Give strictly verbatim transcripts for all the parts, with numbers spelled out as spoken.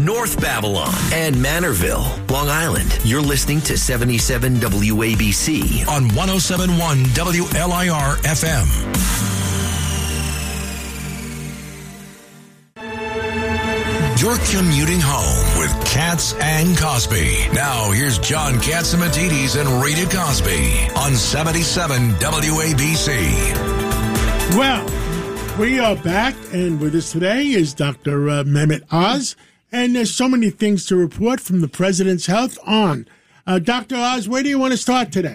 North Babylon and Manorville, Long Island. You're listening to seventy-seven W A B C on one oh seven point one W L I R F M. You're commuting home with Katz and Cosby. Now here's John Catsimatidis and Rita Cosby on seventy-seven W A B C. Well, we are back, and with us today is Doctor Uh, Mehmet Oz. And there's so many things to report from the President's Health on. Uh, Doctor Oz, where do you want to start today?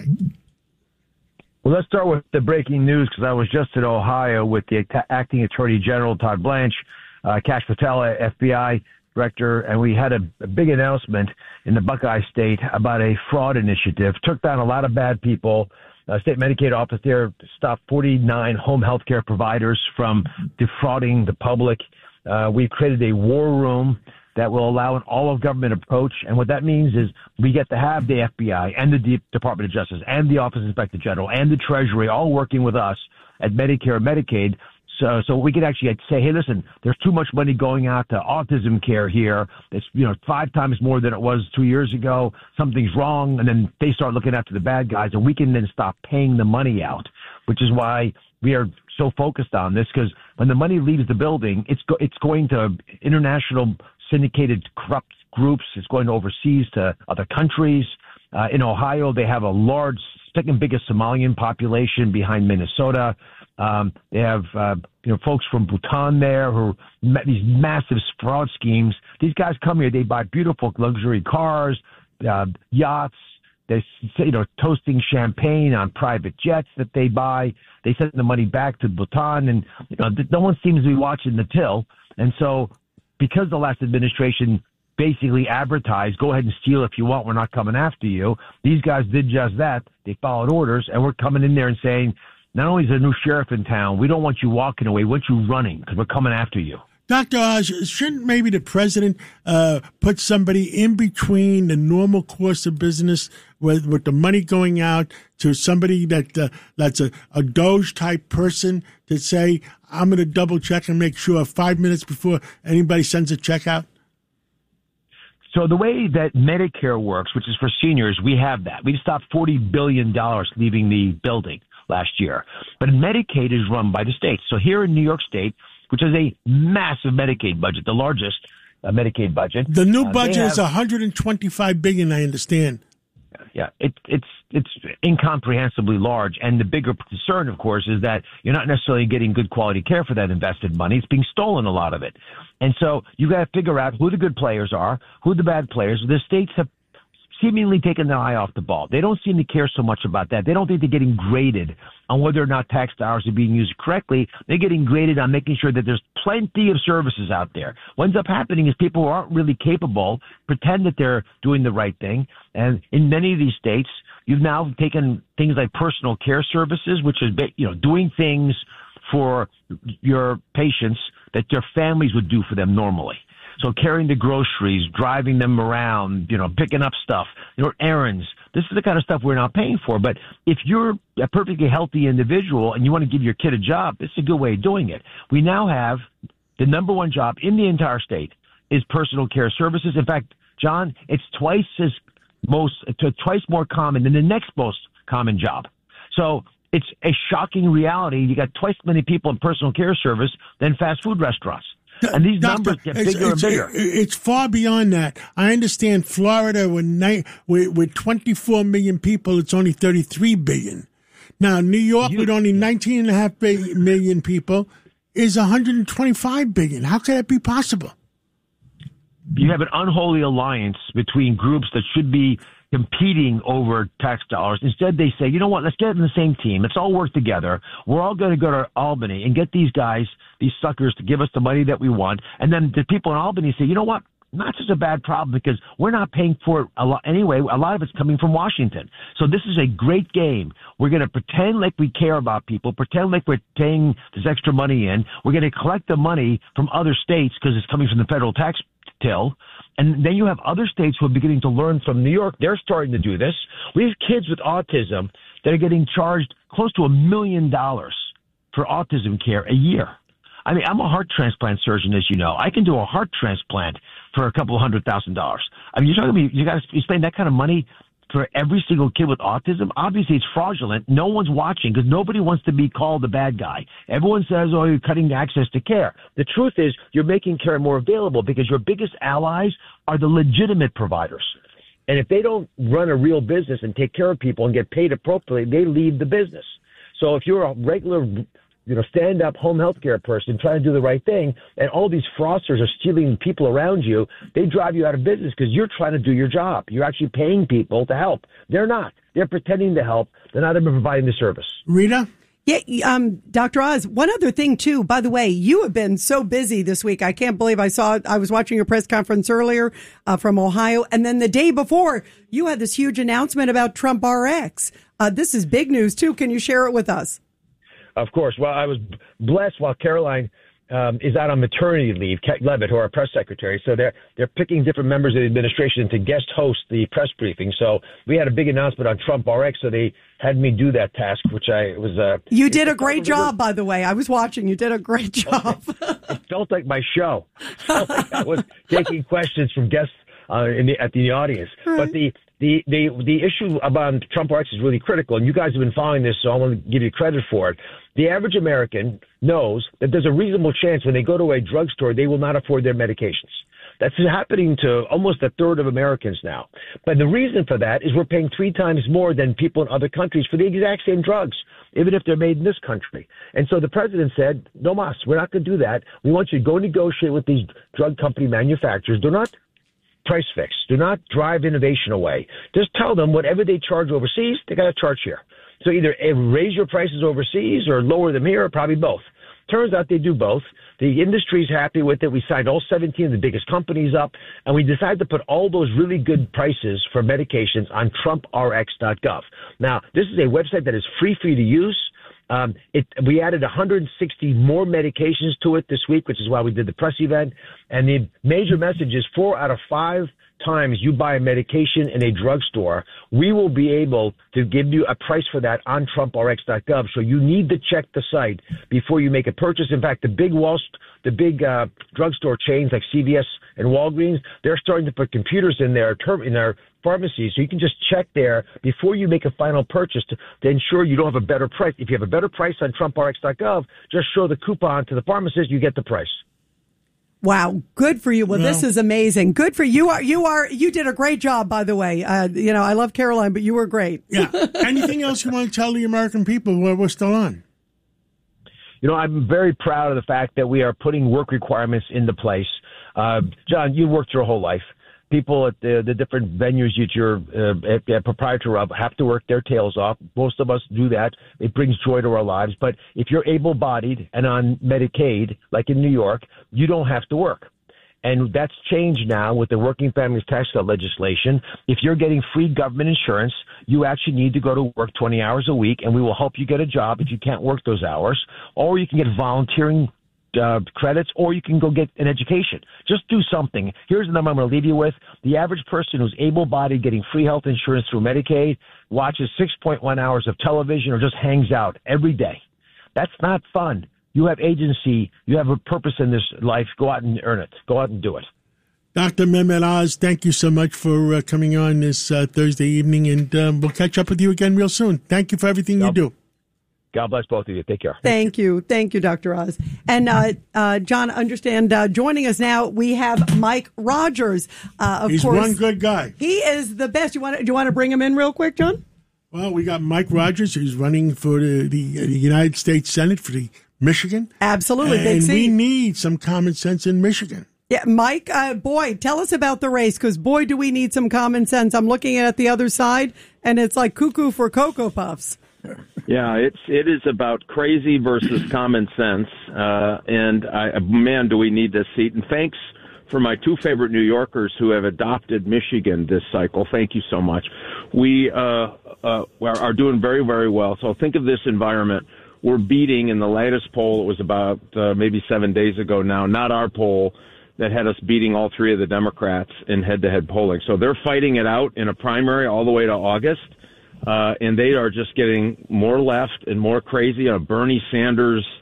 Well, let's start with the breaking news, because I was just in Ohio with the Acting Attorney General, Todd Blanche, uh, Kash Patel, F B I Director, and we had a, a big announcement in the Buckeye State about a fraud initiative. Took down a lot of bad people. Uh, state Medicaid office there stopped forty-nine home health care providers from defrauding the public. Uh, we've created a war room that will allow an all-of-government approach. And what that means is we get to have the F B I and the D- Department of Justice and the Office of Inspector General and the Treasury all working with us at Medicare and Medicaid. So, so we could actually say, hey, listen, there's too much money going out to autism care here. It's, you know, five times more than it was two years ago. Something's wrong. And then they start looking after the bad guys, and we can then stop paying the money out, which is why we are so focused on this, because when the money leaves the building, it's go- it's going to international syndicated corrupt groups. It's going overseas to other countries. Uh, in Ohio, they have a large, second biggest Somalian population behind Minnesota. Um, they have, uh, you know, folks from Bhutan there who met these massive fraud schemes. These guys come here, they buy beautiful luxury cars, uh, yachts. They, you know, toasting champagne on private jets that they buy. They send the money back to Bhutan, and you know, no one seems to be watching the till. And so, because the last administration basically advertised, go ahead and steal if you want, we're not coming after you, these guys did just that. They followed orders, and we're coming in there and saying, not only is there a new sheriff in town, we don't want you walking away, we want you running, because we're coming after you. Doctor Oz, shouldn't maybe the president uh, put somebody in between the normal course of business with, with the money going out to somebody that uh, that's a, a Doge-type person to say, I'm going to double check and make sure five minutes before anybody sends a check out? So the way that Medicare works, which is for seniors, we have that. We've stopped forty billion dollars leaving the building last year. But Medicaid is run by the states. So here in New York State, which is a massive Medicaid budget, the largest uh, Medicaid budget. The new uh, budget have, is one hundred twenty-five billion dollars, I understand. Yeah, it, it's it's incomprehensibly large. And the bigger concern, of course, is that you're not necessarily getting good quality care for that invested money. It's being stolen, a lot of it. And so you got to figure out who the good players are, who the bad players. The states have seemingly taken their eye off the ball. They don't seem to care so much about that. They don't think they're getting graded on whether or not tax dollars are being used correctly. They're getting graded on making sure that there's plenty of services out there. What ends up happening is people who aren't really capable pretend that they're doing the right thing. And in many of these states, you've now taken things like personal care services, which is, you know, doing things for your patients that their families would do for them normally. So carrying the groceries, driving them around, you know, picking up stuff, you know, errands. This is the kind of stuff we're not paying for. But if you're a perfectly healthy individual and you want to give your kid a job, this is a good way of doing it. We now have the number one job in the entire state is personal care services. In fact, John, it's twice as most, twice more common than the next most common job. So it's a shocking reality. You got twice as many people in personal care service than fast food restaurants. And these Doctor, numbers get bigger it's, and bigger. It's far beyond that. I understand Florida, with, ni- with, with twenty-four million people, it's only thirty-three billion. Now, New York, you, with only nineteen point five million people, is one hundred twenty-five billion. How can that be possible? You have an unholy alliance between groups that should be competing over tax dollars. Instead, they say, you know what, let's get in the same team. Let's all work together. We're all going to go to Albany and get these guys, these suckers, to give us the money that we want. And then the people in Albany say, you know what, not such a bad problem because we're not paying for it a lot anyway. A lot of it's coming from Washington. So this is a great game. We're going to pretend like we care about people, pretend like we're paying this extra money in. We're going to collect the money from other states because it's coming from the federal tax till. And then you have other states who are beginning to learn from New York. They're starting to do this. We have kids with autism that are getting charged close to a million dollars for autism care a year. I mean, I'm a heart transplant surgeon, as you know. I can do a heart transplant for a couple of hundred thousand dollars. I mean, you're talking about you got to spend that kind of money for every single kid with autism. Obviously, it's fraudulent. No one's watching because nobody wants to be called the bad guy. Everyone says, oh, you're cutting access to care. The truth is you're making care more available because your biggest allies are the legitimate providers. And if they don't run a real business and take care of people and get paid appropriately, they leave the business. So if you're a regular, you know, stand-up home health care person trying to do the right thing, and all these fraudsters are stealing people around you, they drive you out of business because you're trying to do your job. You're actually paying people to help. They're not. They're pretending to help. They're not even providing the service. Rita? Yeah, um, Doctor Oz, one other thing, too. By the way, you have been so busy this week. I can't believe I saw I was watching your press conference earlier uh, from Ohio. And then the day before, you had this huge announcement about Trump R X. Uh, this is big news, too. Can you share it with us? Of course. Well, I was blessed while Caroline um, is out on maternity leave, Kat Levitt, who our press secretary. So they're they're picking different members of the administration to guest host the press briefing. So we had a big announcement on Trump R X, so they had me do that task, which I was. Uh, you did a great job, by the way. I was watching. You did a great job. It felt like my show. It felt like I was taking questions from guests uh, in the, at the audience. Right. But the, the, the, the issue about Trump R X is really critical, and you guys have been following this, so I want to give you credit for it. The average American knows that there's a reasonable chance when they go to a drugstore, they will not afford their medications. That's happening to almost a third of Americans now. But the reason for that is we're paying three times more than people in other countries for the exact same drugs, even if they're made in this country. And so the president said, no mas, we're not going to do that. We want you to go negotiate with these drug company manufacturers. Do not price fix. Do not drive innovation away. Just tell them whatever they charge overseas, they got to charge here. So either raise your prices overseas or lower them here, or probably both. Turns out they do both. The industry's happy with it. We signed all seventeen of the biggest companies up, and we decided to put all those really good prices for medications on Trump R X dot gov. Now, this is a website that is free for you to use. Um, it, we added one hundred sixty more medications to it this week, which is why we did the press event. And the major message is four out of five times you buy a medication in a drugstore, we will be able to give you a price for that on Trump R X dot gov. So you need to check the site before you make a purchase. In fact, the big Wall, the big uh, drugstore chains like C V S and Walgreens, they're starting to put computers in their term in their pharmacies, so you can just check there before you make a final purchase to, to ensure you don't have a better price. If you have a better price on Trump R X dot gov, just show the coupon to the pharmacist, you get the price. Wow, good for you. Well, well, this is amazing. Good for you. Are you are you did a great job, by the way. Uh, you know, I love Caroline, but you were great. Yeah. Anything else you want to tell the American people while we're still on? You know, I'm very proud of the fact that we are putting work requirements into place. Uh, John, you worked your whole life. People at the, the different venues that you're uh, a proprietor of have to work their tails off. Most of us do that. It brings joy to our lives. But if you're able-bodied and on Medicaid, like in New York, you don't have to work. And that's changed now with the Working Families Tax Cut legislation. If you're getting free government insurance, you actually need to go to work twenty hours a week, and we will help you get a job if you can't work those hours. Or you can get volunteering Uh, credits, or you can go get an education. Just do something. Here's the number I'm going to leave you with. The average person who's able-bodied getting free health insurance through Medicaid watches six point one hours of television or just hangs out every day. That's not fun. You have agency. You have a purpose in this life. Go out and earn it. Go out and do it. Doctor Mehmet Oz, thank you so much for uh, coming on this uh, Thursday evening, and um, we'll catch up with you again real soon. Thank you for everything God, you do. God bless both of you. Take care. Thank you. Thank you, Doctor Oz. And, uh, uh, John, understand, uh, joining us now, we have Mike Rogers. Uh, of He's course, one good guy. He is the best. You want to, do you want to bring him in real quick, John? Well, we got Mike Rogers, who's running for the, the, the United States Senate for the Michigan. Absolutely. And big we seat. need some common sense in Michigan. Yeah, Mike, uh, boy, tell us about the race, because boy, do we need some common sense. I'm looking at the other side, and it's like cuckoo for Cocoa Puffs. Yeah, it's it is about crazy versus common sense, uh, and I, man, do we need this seat. And thanks for my two favorite New Yorkers who have adopted Michigan this cycle. Thank you so much. We uh, uh, are, are doing very, very well. So think of this environment. We're beating in the latest poll. It was about uh, maybe seven days ago now, not our poll, that had us beating all three of the Democrats in head-to-head polling. So they're fighting it out in a primary all the way to August. Uh, and they are just getting more left and more crazy. Uh, Bernie Sanders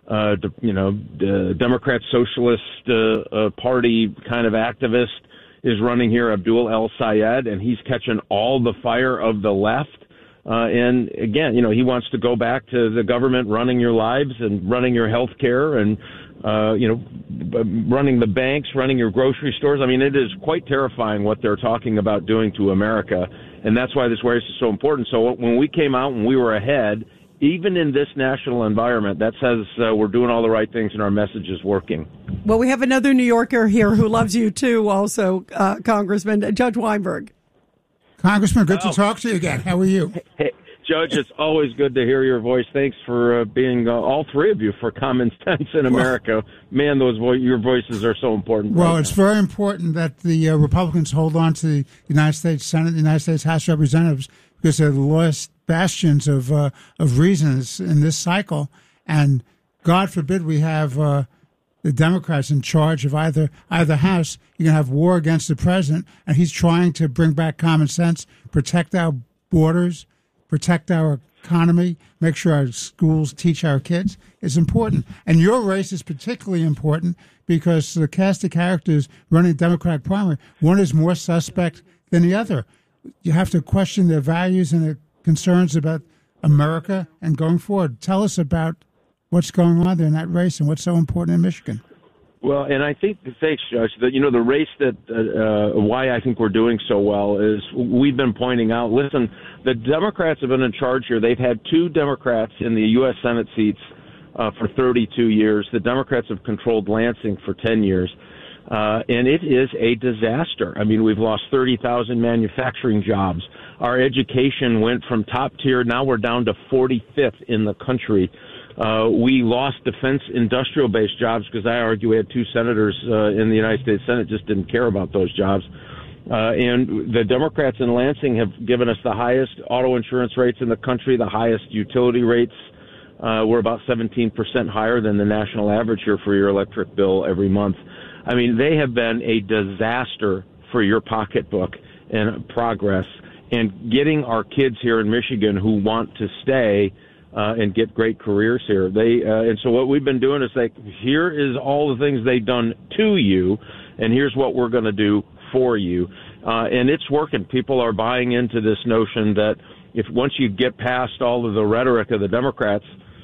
uh, you know, the Democrat Socialist uh, uh, Party kind of activist is running here, Abdul El Sayed, and he's catching all the fire of the left. Uh, and again, you know, he wants to go back to the government running your lives and running your health care and, uh, you know, running the banks, running your grocery stores. I mean, it is quite terrifying what they're talking about doing to America. And that's why this race is so important. So when we came out and we were ahead, even in this national environment, that says uh, we're doing all the right things and our message is working. Well, we have another New Yorker here who loves you too, also, uh, Congressman Judge Weinberg. Congressman, good oh. to talk to you again. How are you? Hey, Judge, it's always good to hear your voice. Thanks for uh, being, uh, all three of you, for common sense in America. Well, Man, those vo- your voices are so important. Well, right it's now. very important that the uh, Republicans hold on to the United States Senate, the United States House of Representatives, because they're the last bastions of uh, of reasons in this cycle. And God forbid we have uh, the Democrats in charge of either either house. You're going to have war against the president, and he's trying to bring back common sense, protect our borders, protect our economy, make sure our schools teach our kids. It's important. And your race is particularly important because the cast of characters running Democratic primary, one is more suspect than the other. You have to question their values and their concerns about America and going forward. Tell us about what's going on there in that race and what's so important in Michigan. Well, and I think, thanks, Judge, that, you know, the race that, uh, why I think we're doing so well is we've been pointing out, listen, the Democrats have been in charge here. They've had two Democrats in the U S Senate seats uh, for thirty-two years. The Democrats have controlled Lansing for ten years. Uh, and it is a disaster. I mean, we've lost thirty thousand manufacturing jobs. Our education went from top tier. Now we're down to forty-fifth in the country. Uh, we lost defense industrial-based jobs because I argue we had two senators uh, in the United States Senate just didn't care about those jobs. Uh, and the Democrats in Lansing have given us the highest auto insurance rates in the country, the highest utility rates. Uh, we're about seventeen percent higher than the national average here for your electric bill every month. I mean, they have been a disaster for your pocketbook and progress. And getting our kids here in Michigan who want to stay uh, and get great careers here. They uh, and so what we've been doing is like, here is all the things they've done to you, and here's what we're going to do for you. Uh, and it's working. People are buying into this notion that if once you get past all of the rhetoric of the Democrats,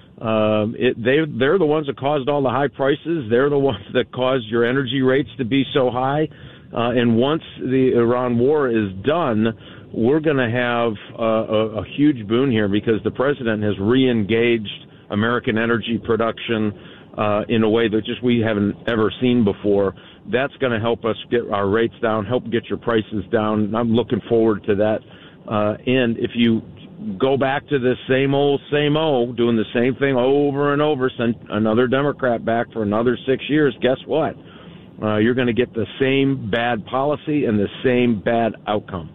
Um, it, they, they're the ones that caused all the high prices. They're the ones that caused your energy rates to be so high. Uh, and once the Iran war is done, we're going to have uh, a, a huge boon here because the president has re-engaged American energy production uh, in a way that just we haven't ever seen before. That's going to help us get our rates down, help get your prices down. And I'm looking forward to that. Uh, and if you go back to the same old, same old, doing the same thing over and over, send another Democrat back for another six years, guess what? Uh, you're going to get the same bad policy and the same bad outcome.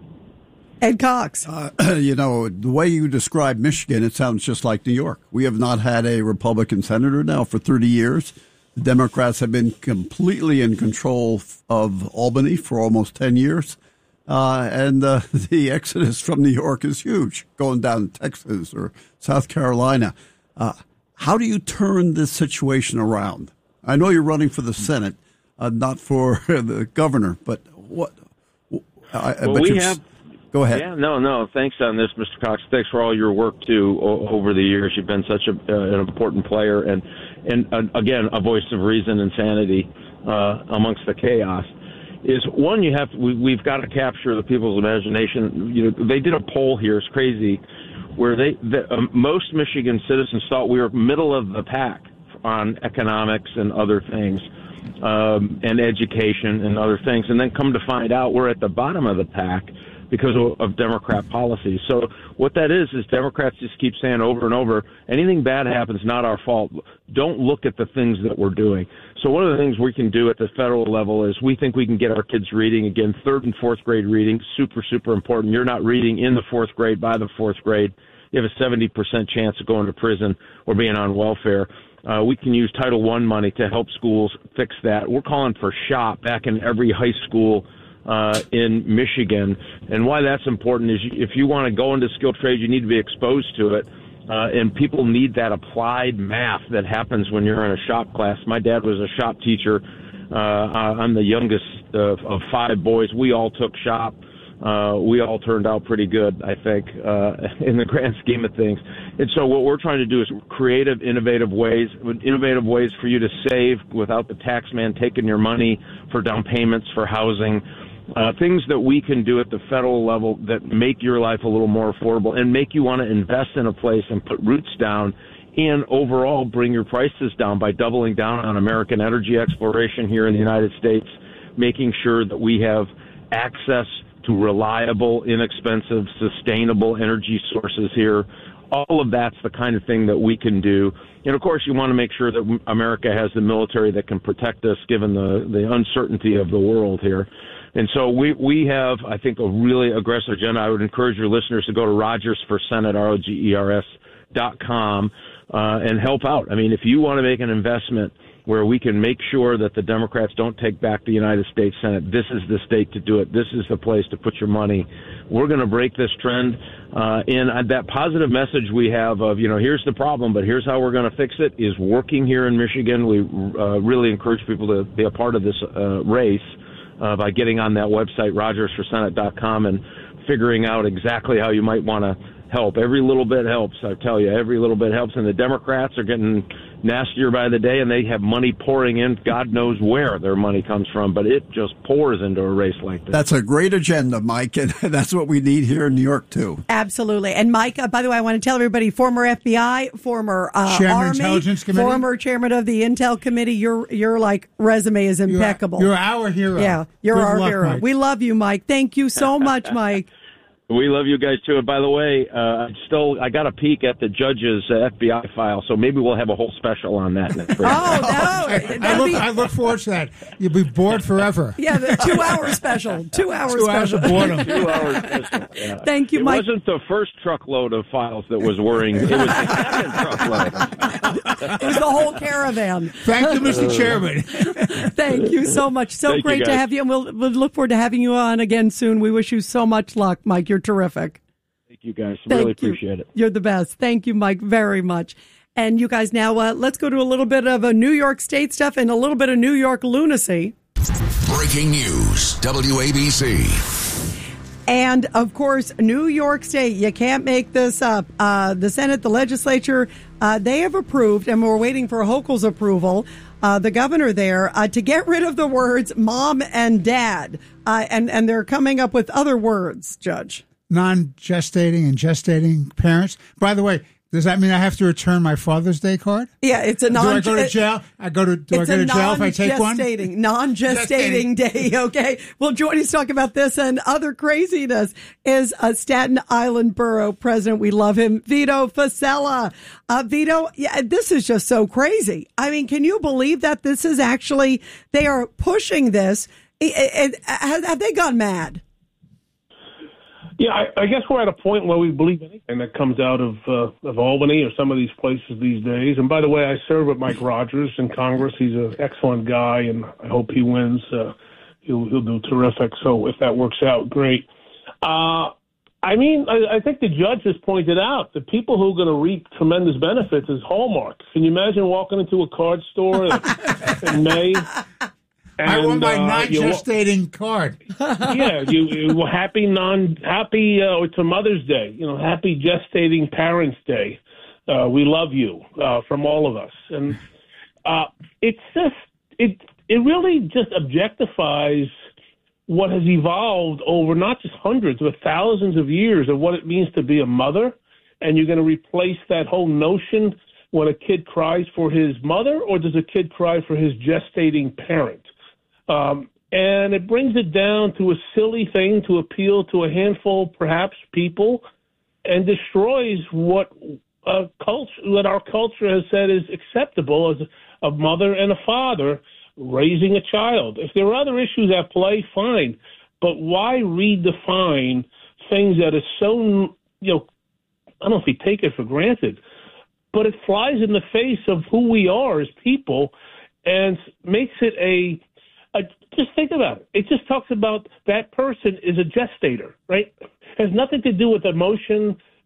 Ed Cox. Uh, you know, the way you describe Michigan, it sounds just like New York. We have not had a Republican senator now for thirty years. The Democrats have been completely in control of Albany for almost ten years. Uh, and uh, the exodus from New York is huge, going down to Texas or South Carolina. Uh, how do you turn this situation around? I know you're running for the Senate, uh, not for the governor, but what? I, well, but we have. Go ahead. Yeah, no, no. Thanks on this, Mister Cox. Thanks for all your work too o- over the years. You've been such a, uh, an important player, and and uh, again, a voice of reason and sanity uh, amongst the chaos. Is one, you have to, we, we've got to capture the people's imagination. You know, they did a poll here, it's crazy, where they the, um, most Michigan citizens thought we were middle of the pack on economics and other things, um, and education and other things, and then come to find out we're at the bottom of the pack because of, of Democrat policies. So what that is is Democrats just keep saying over and over, anything bad happens, not our fault. Don't look at the things that we're doing. So one of the things we can do at the federal level is we think we can get our kids reading again, third and fourth grade reading, super, super important. You're not reading in the fourth grade by the fourth grade. You have a seventy percent chance of going to prison or being on welfare. Uh, we can use Title One money to help schools fix that. We're calling for SHOP back in every high school uh, in Michigan. And why that's important is if you want to go into skilled trades, you need to be exposed to it. Uh, and people need that applied math that happens when you're in a shop class. My dad was a shop teacher. Uh, I'm the youngest of, of five boys. We all took shop. Uh, we all turned out pretty good, I think, uh, in the grand scheme of things. And so what we're trying to do is creative, innovative ways, innovative ways for you to save without the tax man taking your money for down payments, for housing, uh, things that we can do at the federal level that make your life a little more affordable and make you want to invest in a place and put roots down and overall bring your prices down by doubling down on American energy exploration here in the United States, making sure that we have access to reliable, inexpensive, sustainable energy sources here. All of that's the kind of thing that we can do. And, of course, you want to make sure that America has the military that can protect us given the, the uncertainty of the world here. And so we, we have, I think, a really aggressive agenda. I would encourage your listeners to go to Rogers for Senate, R O G E R S dot com, uh, and help out. I mean, if you want to make an investment where we can make sure that the Democrats don't take back the United States Senate, this is the state to do it. This is the place to put your money. We're going to break this trend. Uh, and that positive message we have of, you know, here's the problem, but here's how we're going to fix it is working here in Michigan. We uh, really encourage people to be a part of this uh, race uh, by getting on that website, Rogers for Senate dot com, and figuring out exactly how you might want to help. Every little bit helps, I tell you. Every little bit helps. And the Democrats are getting nastier by the day, and they have money pouring in. God knows where their money comes from, but it just pours into a race like this. That's a great agenda, Mike, and that's what we need here in New York, too. Absolutely. And, Mike, uh, by the way, I want to tell everybody, former F B I, former uh, Chairman Army, Intelligence Committee. former chairman of the Intel Committee, your, your like, resume is impeccable. You're, you're our hero. Yeah, you're Good our luck, hero. Mike. We love you, Mike. Thank you so much, Mike. We love you guys too. And by the way, uh, I still I got a peek at the judge's uh, F B I file, so maybe we'll have a whole special on that. oh, no. I look, be... I look forward to that. You'll be bored forever. Yeah, the two-hour special. Two-hour Two special. hours of boredom. Two hours special. Yeah. Thank you, it Mike. It wasn't the first truckload of files that was worrying. It was the second truckload. It was the whole caravan. Thank you, Mister Chairman. Thank you so much. So Thank great to have you, and we'll, we'll look forward to having you on again soon. We wish you so much luck, Mike. You're terrific. Thank you, guys. Thank really you. appreciate it. You're the best. Thank you, Mike, very much. And you guys, now uh, let's go to a little bit of a New York State stuff and a little bit of New York lunacy. Breaking news, W A B C. And, of course, New York State, you can't make this up. Uh, the Senate, the legislature, uh, they have approved, and we're waiting for Hochul's approval, uh, the governor there, uh, to get rid of the words mom and dad. Uh, and, and they're coming up with other words, Judge. Non-gestating and gestating parents. By the way, does that mean I have to return my Father's Day card? Yeah, it's a non. Do I go to jail? I go to. Do I go to jail if I take one? Non-gestating, non-gestating day. Okay. Well, joining us to talk about this and other craziness is a Staten Island Borough president. We love him, Vito Fossella. Uh, Vito, yeah, this is just so crazy. I mean, can you believe that this is actually they are pushing this? It, it, it, have, have they gone mad? Yeah, I, I guess we're at a point where we believe anything that comes out of uh, of Albany or some of these places these days. And by the way, I serve with Mike Rogers in Congress. He's an excellent guy, and I hope he wins. Uh, he'll he'll do terrific. So if that works out, great. Uh, I mean, I, I think the judge has pointed out the people who are going to reap tremendous benefits is Hallmark. Can you imagine walking into a card store in, in May? And, I want my uh, non-gestating you, card. yeah, you, you happy non happy uh, to Mother's Day. You know, happy gestating Parents' Day. Uh, we love you uh, from all of us, and uh, it's just it it really just objectifies what has evolved over not just hundreds but thousands of years of what it means to be a mother, and you're going to replace that whole notion when a kid cries for his mother, or does a kid cry for his gestating parent? Um, and it brings it down to a silly thing to appeal to a handful, perhaps, people, and destroys what uh, culture, what our culture has said is acceptable as a mother and a father raising a child. If there are other issues at play, fine, but why redefine things that are so, you know, I don't know if we take it for granted, but it flies in the face of who we are as people and makes it a Uh, just think about it. It just talks about that person is a gestator, right? It has nothing to do with emotion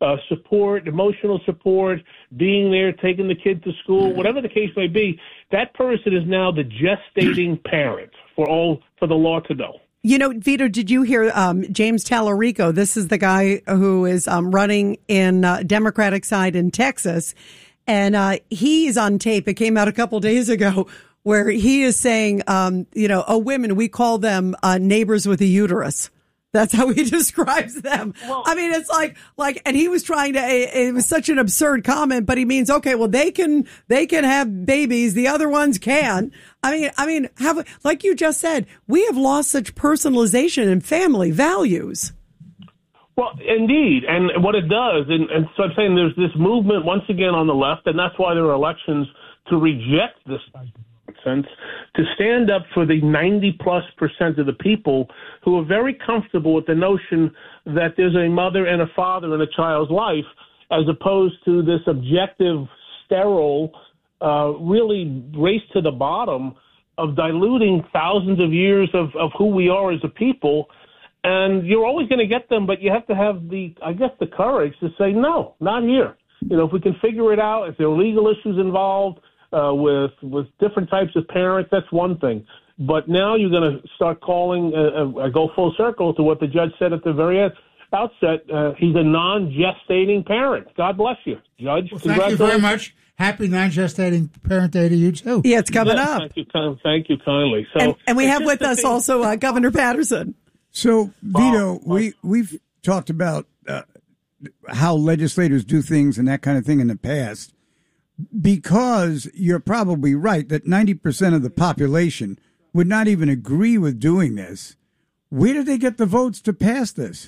uh, support, emotional support, being there, taking the kid to school, whatever the case may be, that person is now the gestating parent for all for the law to know. You know, Vito, did you hear um, James Tallarico? This is the guy who is um, running in uh, Democratic side in Texas. And uh, he's on tape. It came out a couple days ago where he is saying, um, you know, oh, women, we call them uh, neighbors with a uterus. That's how he describes them. Well, I mean, it's like, like, and he was trying to, it was such an absurd comment, but he means, okay, well, they can, they can have babies. The other ones can. I mean, I mean, have, like you just said, we have lost such personalization and family values. Well, indeed. And what it does, and, and so I'm saying there's this movement once again on the left, and that's why there are elections to reject this nonsense, to stand up for the ninety plus percent of the people who are very comfortable with the notion that there's a mother and a father in a child's life, as opposed to this objective, sterile, uh, really race to the bottom of diluting thousands of years of, of who we are as a people. And you're always going to get them, but you have to have the, I guess, the courage to say, no, not here. You know, if we can figure it out, if there are legal issues involved uh, with with different types of parents, that's one thing. But now you're going to start calling, uh, uh, go full circle to what the judge said at the very end, outset. Uh, he's a non-gestating parent. God bless you, Judge. Well, thank you very much. Happy non-gestating parent day to you, too. Yeah, it's coming yes, up. Thank you, thank you kindly. So, and, and we have with us also uh, Governor Patterson. So, Vito, we, we've talked about uh, how legislators do things and that kind of thing in the past, because you're probably right that ninety percent of the population would not even agree with doing this. Where did they get the votes to pass this?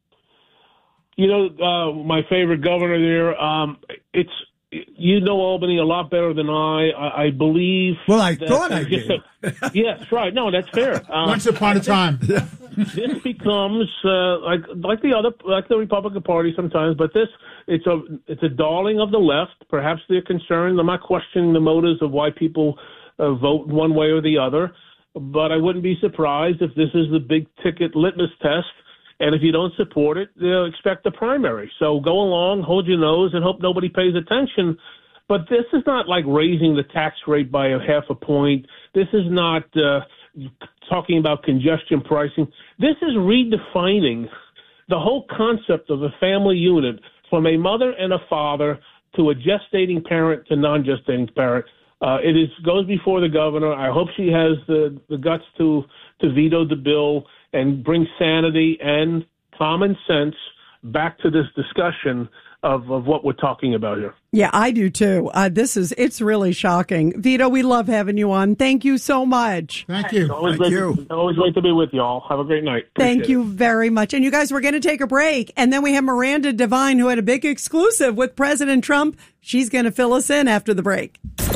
You know, uh, my favorite governor there, um, it's, you know Albany a lot better than I. I, I believe. Well, I thought I did. A, yes, right. No, that's fair. Um, Once upon a time. This becomes uh, like like the other like the Republican Party sometimes, but this it's a it's a darling of the left. Perhaps they're concerned. I'm not questioning the motives of why people uh, vote one way or the other, but I wouldn't be surprised if this is the big ticket litmus test. And if you don't support it, they'll expect a primary. So go along, hold your nose, and hope nobody pays attention. But this is not like raising the tax rate by a half a point. This is not uh, talking about congestion pricing. This is redefining the whole concept of a family unit from a mother and a father to a gestating parent to non-gestating parent. Uh, it is goes before the governor. I hope she has the, the guts to, to veto the bill and bring sanity and common sense back to this discussion of, of what we're talking about here. Yeah, I do too. Uh, this is, it's really shocking. Vito, we love having you on. Thank you so much. Thank you. It's always, Thank great, you. To, always great to be with you all. Have a great night. Appreciate Thank you it. very much. And you guys, we're going to take a break. And then we have Miranda Devine, who had a big exclusive with President Trump. She's going to fill us in after the break.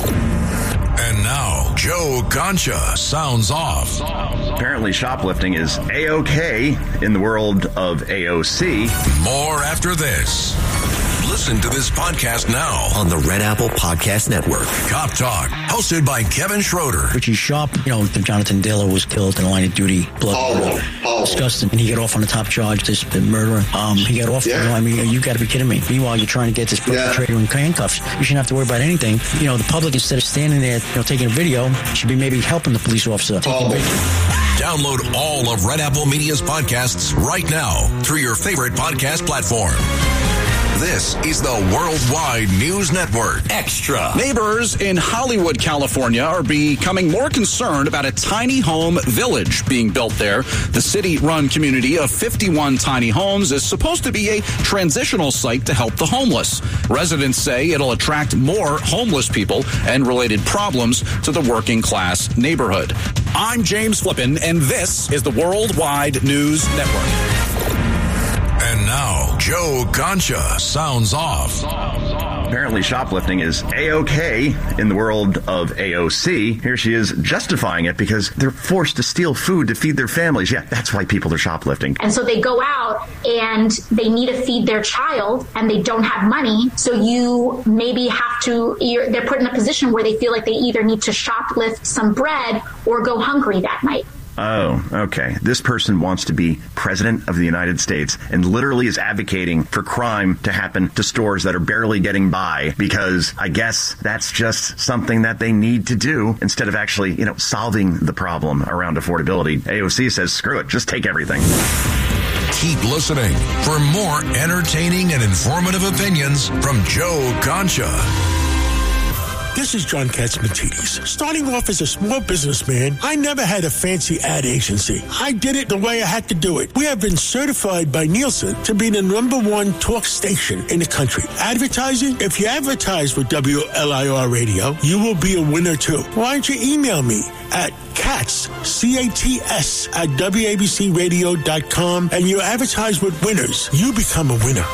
And now, Joe Concha sounds off. Apparently, shoplifting is A-OK in the world of A O C. More after this. Listen to this podcast now on the Red Apple Podcast Network. Cop Talk, hosted by Kevin Schroeder. Richie Sharp, you know, Jonathan Diller was killed in the line of duty. Blood. Oh, Disgusting. And he got off on the top charge, this murderer. Um, he got off. Yeah. You know, I mean, you got to be kidding me. Meanwhile, you're trying to get this perpetrator yeah. in handcuffs. You shouldn't have to worry about anything. You know, the public, instead of standing there, you know, taking a video, should be maybe helping the police officer. Oh. Download all of Red Apple Media's podcasts right now through your favorite podcast platform. This is the Worldwide News Network. Extra. Neighbors in Hollywood, California are becoming more concerned about a tiny home village being built there. The city-run community of fifty-one tiny homes is supposed to be a transitional site to help the homeless. Residents say it'll attract more homeless people and related problems to the working-class neighborhood. I'm James Flippin, and this is the Worldwide News Network. And now, Joe Concha sounds off. Apparently, shoplifting is A-OK in the world of A O C. Here she is justifying it because they're forced to steal food to feed their families. Yeah, that's why people are shoplifting. And so they go out and they need to feed their child and they don't have money. So you maybe have to, you're, they're put in a position where they feel like they either need to shoplift some bread or go hungry that night. Oh, okay. This person wants to be president of the United States and literally is advocating for crime to happen to stores that are barely getting by because I guess that's just something that they need to do instead of actually, you know, solving the problem around affordability. A O C says, screw it, just take everything. Keep listening for more entertaining and informative opinions from Joe Concha. This is John Catsimatidis. Starting off as a small businessman, I never had a fancy ad agency. I did it the way I had to do it. We have been certified by Nielsen to be the number one talk station in the country. Advertising? If you advertise with W L I R Radio, you will be a winner too. Why don't you email me at Cats, C A T S, at W A B C radio dot com and you advertise with winners. You become a winner.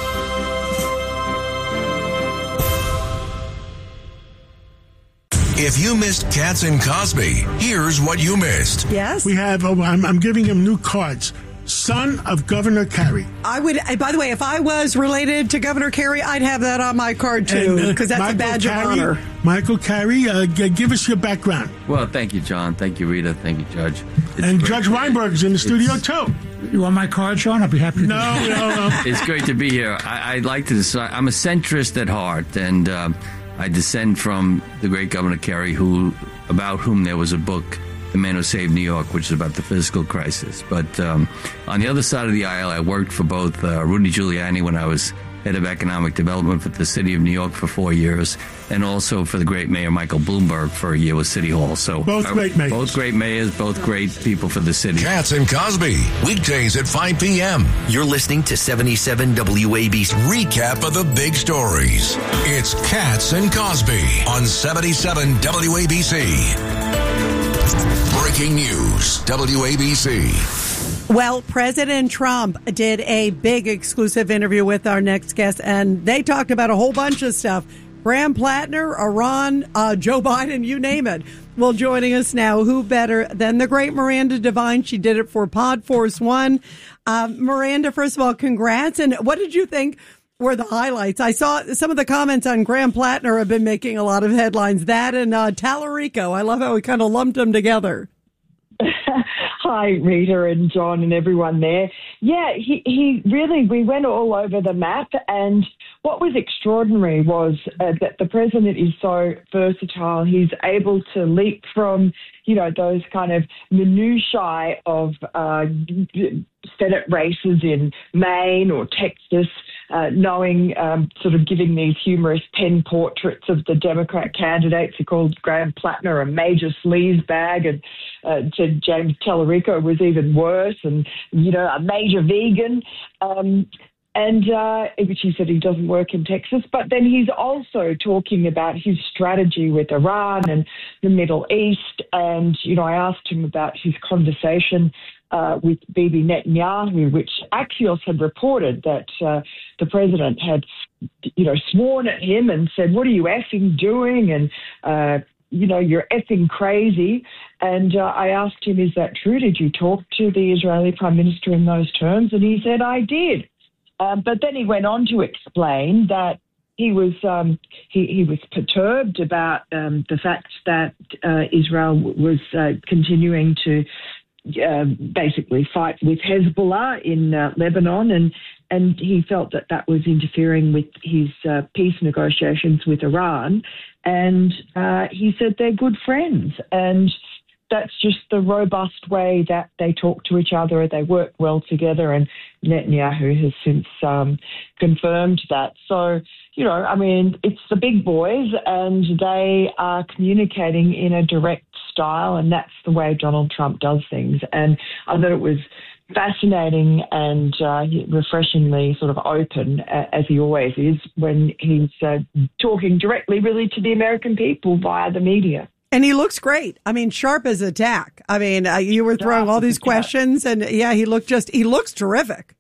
If you missed Katz and Cosby, here's what you missed. Yes. We have, oh, I'm, I'm giving him new cards. Son of Governor Kerry. I would, by the way, if I was related to Governor Kerry, I'd have that on my card too, because uh, that's Michael a badge Carey, of honor. Michael Kerry, uh, g- give us your background. Well, thank you, John. Thank you, Rita. Thank you, Judge. It's and great. Judge Weinberg's in the studio it's, too. You want my card, Sean? I'll be happy to No, no, no. It's great to be here. I, I'd like to decide. I'm a centrist at heart, and um, I descend from the great Governor Kerry, who, about whom there was a book, The Man Who Saved New York, which is about the fiscal crisis. But um, on the other side of the aisle, I worked for both uh, Rudy Giuliani when I was head of economic development for the city of New York for four years, and also for the great mayor Michael Bloomberg for a year with City Hall. So both uh, great mayors. Both great mayors, both great people for the city. Katz and Cosby, weekdays at five p.m. You're listening to seventy-seven W A B C. Recap of the big stories. It's Katz and Cosby on seventy-seven W A B C. Breaking news, W A B C. Well, President Trump did a big exclusive interview with our next guest, and they talked about a whole bunch of stuff. Graham Plattner, Iran, uh, Joe Biden, you name it. Well, joining us now, who better than the great Miranda Devine? She did it for Pod Force One. Um, Miranda, first of all, congrats. And what did you think were the highlights? I saw some of the comments on Graham Plattner have been making a lot of headlines. That and uh, Tallarico. I love how we kind of lumped them together. Hi, Rita and John and everyone there. Yeah, he, he really, we went all over the map. And what was extraordinary was uh, that the president is so versatile. He's able to leap from, you know, those kind of minutiae of uh, Senate races in Maine or Texas, uh, knowing, um, sort of giving these humorous pen portraits of the Democrat candidates. He called Graham Plattner a major sleazebag, and uh, said James Tallarico was even worse, and, you know, a major vegan. Um, and uh, which he said he doesn't work in Texas. But then he's also talking about his strategy with Iran and the Middle East. And, you know, I asked him about his conversation uh, with Bibi Netanyahu, which Axios had reported that uh, the president had, you know, sworn at him and said, what are you effing doing? And, uh, you know, you're effing crazy. And uh, I asked him, is that true? Did you talk to the Israeli Prime Minister in those terms? And he said, I did. Um, but then he went on to explain that he was um, he, he was perturbed about um, the fact that uh, Israel was uh, continuing to uh, basically fight with Hezbollah in uh, Lebanon, and and he felt that that was interfering with his uh, peace negotiations with Iran. And uh, he said they're good friends, and that's just the robust way that they talk to each other. They work well together, and Netanyahu has since um, confirmed that. So, you know, I mean, it's the big boys, and they are communicating in a direct style, and that's the way Donald Trump does things. And I thought it was fascinating and uh, refreshingly sort of open, uh, as he always is, when he's uh, talking directly really to the American people via the media. And he looks great. I mean, sharp as a tack. I mean, uh, you were throwing all these questions, and yeah, he looked just, he looks terrific.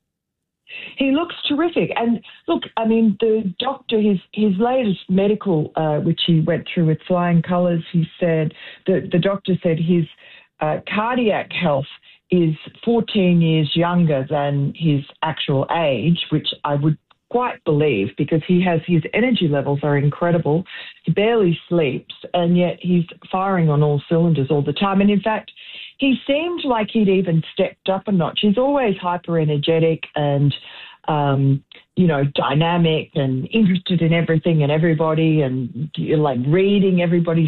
He looks terrific. And look, I mean, the doctor, his his latest medical, uh, which he went through with flying colours, he said, the, the doctor said his uh, cardiac health is fourteen years younger than his actual age, which I would quite believe, because he has, his energy levels are incredible. He barely sleeps, and yet he's firing on all cylinders all the time. And in fact, he seemed like he'd even stepped up a notch. He's always hyper energetic and, um, you know, dynamic and interested in everything and everybody, and like reading everybody's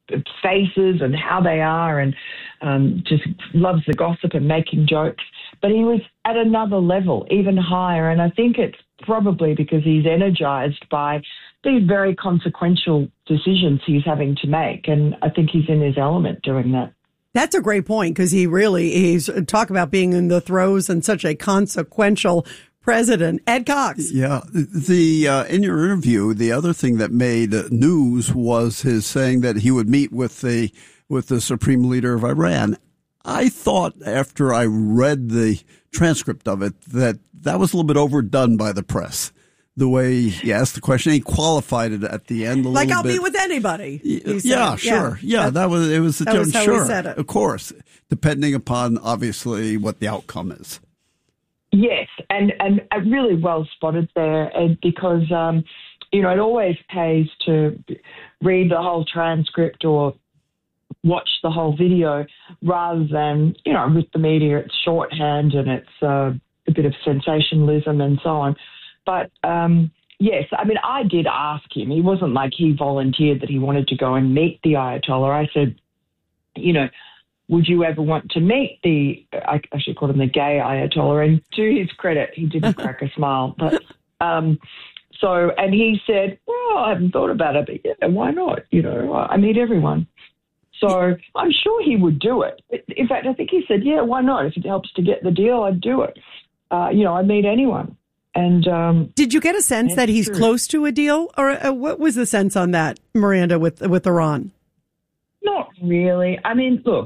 faces and how they are, and um, just loves the gossip and making jokes. But he was at another level, even higher. And I think it's probably because he's energized by these very consequential decisions he's having to make. And I think he's in his element doing that. That's a great point, because he really, he's talk about being in the throes and such a consequential president. Ed Cox. Yeah. The, uh, in your interview, the other thing that made news was his saying that he would meet with the, with the supreme leader of Iran. I thought after I read the transcript of it that that was a little bit overdone by the press. The way he asked the question, he qualified it at the end a like little I'll bit. Like, I'll be with anybody. Yeah, yeah, sure. Yeah, yeah, that was, it was, that was how sure, he said it. Of course, depending upon obviously what the outcome is. Yes, and, and really well spotted there, Ed, because, um, you know, it always pays to read the whole transcript or watch the whole video rather than, you know, with the media, it's shorthand and it's uh, a bit of sensationalism and so on. But, um, yes, I mean, I did ask him. He wasn't like he volunteered that he wanted to go and meet the Ayatollah. I said, you know, would you ever want to meet the, I actually called him the gay Ayatollah, and to his credit, he didn't crack a smile. But um, so, and he said, well, I haven't thought about it, but yeah, why not? You know, I meet everyone. So I'm sure he would do it. In fact, I think he said, yeah, why not? If it helps to get the deal, I'd do it. Uh, you know, I'd meet anyone. And um, did you get a sense that he's true. close to a deal, or uh, what was the sense on that, Miranda, with with Iran? Not really. I mean, look,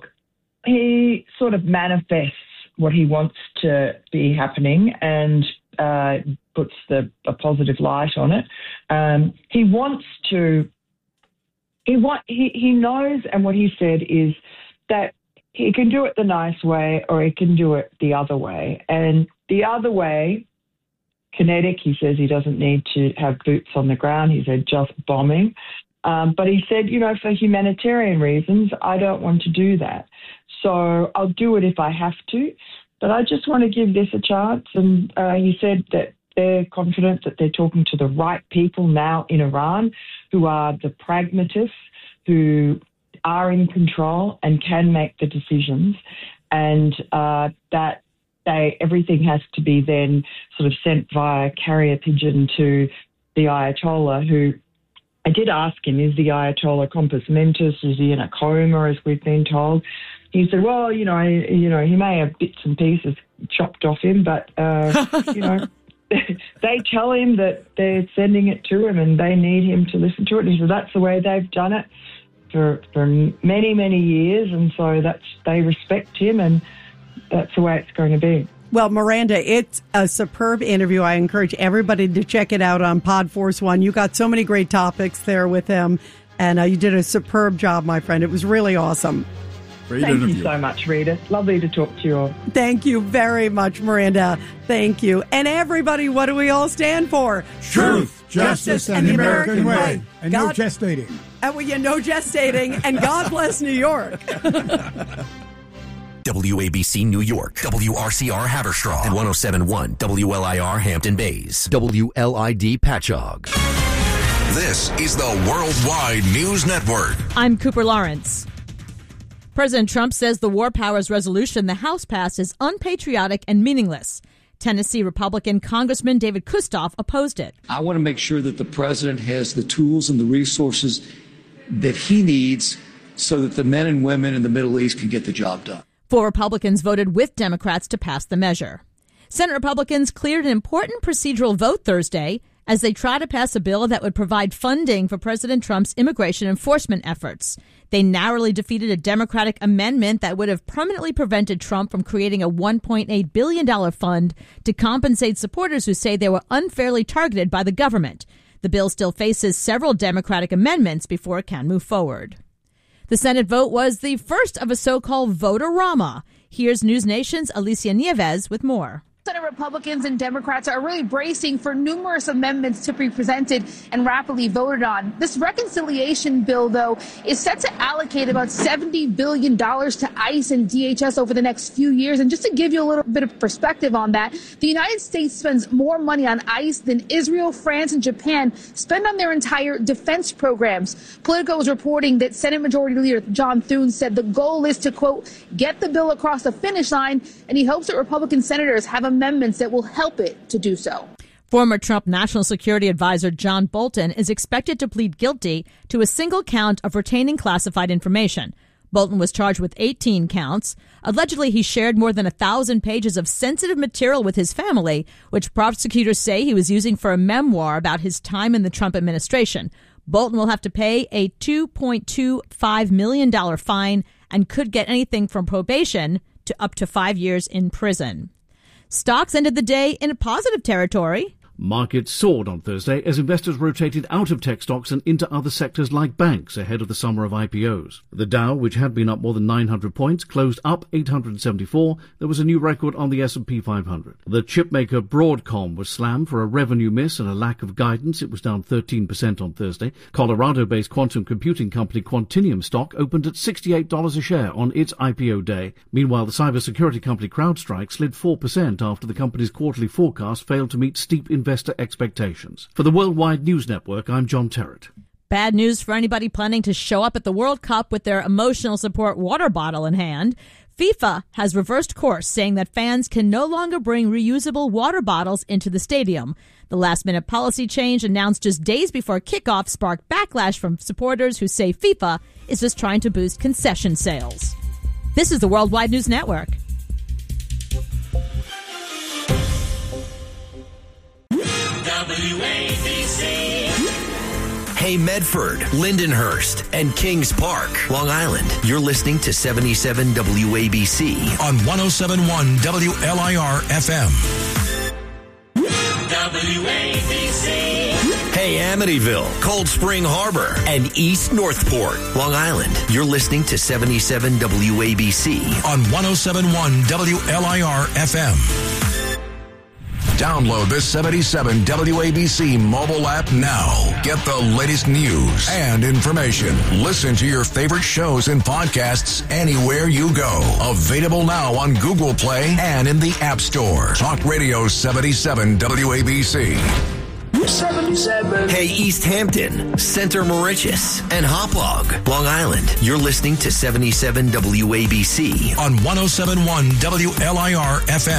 he sort of manifests what he wants to be happening and uh, puts the a positive light on it. Um, he wants to. He want he he knows, and what he said is that he can do it the nice way, or he can do it the other way, and the other way. Kinetic, he says he doesn't need to have boots on the ground. He said just bombing. Um, but he said, you know, for humanitarian reasons, I don't want to do that. So I'll do it if I have to. But I just want to give this a chance. And uh, he said that they're confident that they're talking to the right people now in Iran, who are the pragmatists, who are in control and can make the decisions. And uh, that They, everything has to be then sort of sent via carrier pigeon to the Ayatollah, who I did ask him, is the Ayatollah compos mentis? Is he in a coma, as we've been told? He said, well, you know, you know, he may have bits and pieces chopped off him, but, uh, you know, they tell him that they're sending it to him and they need him to listen to it. And he said, that's the way they've done it for, for many, many years. And so that's, they respect him, and that's the way it's going to be. Well, Miranda, it's a superb interview. I encourage everybody to check it out on Pod Force One. You got so many great topics there with him, and uh, you did a superb job, my friend. It was really awesome. Great Thank interview. you so much, Rita. Lovely to talk to you all. Thank you very much, Miranda. Thank you. And everybody, what do we all stand for? Truth, justice, and the American way. And no God, gestating. And well, yeah, no gestating. And God bless New York. W A B C New York, W R C R Haverstraw, and one oh seven point one W L I R Hampton Bays, W L I D Patchogue. This is the Worldwide News Network. I'm Cooper Lawrence. President Trump says the War Powers resolution the House passed is unpatriotic and meaningless. Tennessee Republican Congressman David Kustoff opposed it. I want to make sure that the president has the tools and the resources that he needs so that the men and women in the Middle East can get the job done. Four Republicans voted with Democrats to pass the measure. Senate Republicans cleared an important procedural vote Thursday as they try to pass a bill that would provide funding for President Trump's immigration enforcement efforts. They narrowly defeated a Democratic amendment that would have permanently prevented Trump from creating a one point eight billion dollars fund to compensate supporters who say they were unfairly targeted by the government. The bill still faces several Democratic amendments before it can move forward. The Senate vote was the first of a so-called vote-a-rama. Here's News Nation's Alicia Nieves with more. Senate Republicans and Democrats are really bracing for numerous amendments to be presented and rapidly voted on. This reconciliation bill, though, is set to allocate about seventy billion dollars to ICE and D H S over the next few years. And just to give you a little bit of perspective on that, the United States spends more money on ICE than Israel, France, and Japan spend on their entire defense programs. Politico is reporting that Senate Majority Leader John Thune said the goal is to, quote, get the bill across the finish line, and he hopes that Republican senators have amendments that will help it to do so. Former Trump National Security Advisor John Bolton is expected to plead guilty to a single count of retaining classified information. Bolton was charged with eighteen counts. Allegedly, he shared more than a thousand pages of sensitive material with his family, which prosecutors say he was using for a memoir about his time in the Trump administration. Bolton will have to pay a two point two five million dollars fine and could get anything from probation to up to five years in prison. Stocks ended the day in positive territory. Markets soared on Thursday as investors rotated out of tech stocks and into other sectors like banks ahead of the summer of I P Os. The Dow, which had been up more than nine hundred points, closed up eight hundred seventy-four. There was a new record on the S and P five hundred. The chipmaker Broadcom was slammed for a revenue miss and a lack of guidance. It was down thirteen percent on Thursday. Colorado-based quantum computing company Quantinuum stock opened at sixty-eight dollars a share on its I P O day. Meanwhile, the cybersecurity company CrowdStrike slid four percent after the company's quarterly forecast failed to meet steep investor expectations. For the Worldwide News Network, I'm John Terrett. Bad news for anybody planning to show up at the World Cup with their emotional support water bottle in hand. FIFA has reversed course, saying that fans can no longer bring reusable water bottles into the stadium. The last-minute policy change, announced just days before kickoff, sparked backlash from supporters who say FIFA is just trying to boost concession sales. This is the Worldwide News Network. W A B C. Hey Medford, Lindenhurst, and Kings Park, Long Island. You're listening to seventy-seven W A B C on one oh seven point one W L I R F M. W A B C. Hey Amityville, Cold Spring Harbor, and East Northport, Long Island. You're listening to seventy-seven W A B C on one oh seven point one W L I R F M. Download the seventy-seven W A B C mobile app now. Get the latest news and information. Listen to your favorite shows and podcasts anywhere you go. Available now on Google Play and in the App Store. Talk Radio seventy-seven W A B C. seventy-seven. Hey East Hampton, Center Mauritius, and Hauppauge, Long Island. You're listening to seventy-seven W A B C on one oh seven point one W L I R F M.